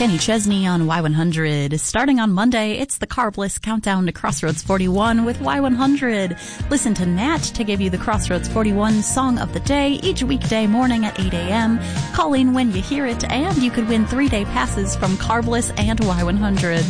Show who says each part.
Speaker 1: Kenny Chesney on Y100. Starting on Monday, it's the Carbless Countdown to Crossroads 41 with Y100. Listen to Nat to give you the Crossroads 41 Song of the Day each weekday morning at 8 a.m. Call in when you hear it, and you could win 3-day passes from Carbless and Y100.